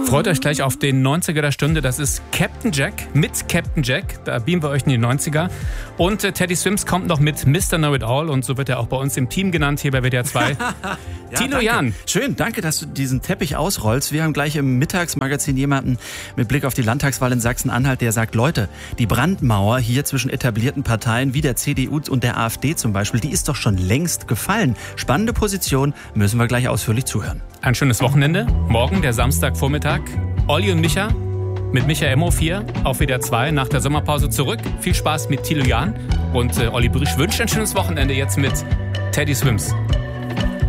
Freut euch gleich auf den 90er der Stunde. Das ist Captain Jack mit Captain Jack. Da beamen wir euch in die 90er. Und Teddy Swims kommt noch mit Mr. Know-It-All. Und so wird er auch bei uns im Team genannt, hier bei WDR 2. Ja, Thilo Jahn. Schön, danke, dass du diesen Teppich ausrollst. Wir haben gleich im Mittagsmagazin jemanden mit Blick auf die Landtagswahl in Sachsen-Anhalt, der sagt, Leute, die Brandmauer hier zwischen etablierten Parteien wie der CDU und der AfD zum Beispiel, die ist doch schon längst gefallen. Spannende Position, müssen wir gleich ausführlich zuhören. Ein schönes Wochenende. Morgen, der Samstagvormittag. Olli und Micha mit Micha MO4 auf WDR 2 nach der Sommerpause zurück. Viel Spaß mit Thilo Jahn. Und Olli Brisch wünscht ein schönes Wochenende jetzt mit Teddy Swims.